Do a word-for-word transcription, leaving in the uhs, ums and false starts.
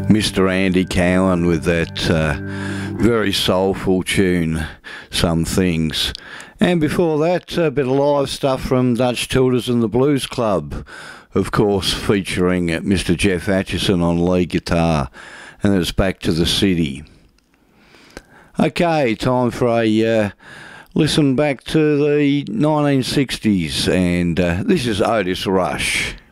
Mister Andy Cowan with that uh, very soulful tune, Some Things. And before that, a bit of live stuff from Dutch Tildas and the Blues Club, of course, featuring Mister Jeff Atchison on lead guitar. And it's Back to the City. Okay, time for a uh, listen back to the nineteen sixties, and uh, this is Otis Rush.